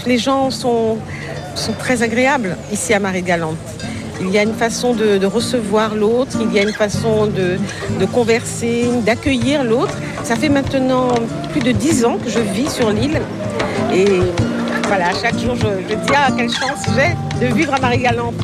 les gens sont très agréables ici à Marie-Galante. Il y a une façon de recevoir l'autre, il y a une façon de converser, d'accueillir l'autre. Ça fait maintenant plus de 10 ans que je vis sur l'île. Et voilà, chaque jour, je dis, quelle chance j'ai de vivre à Marie-Galante.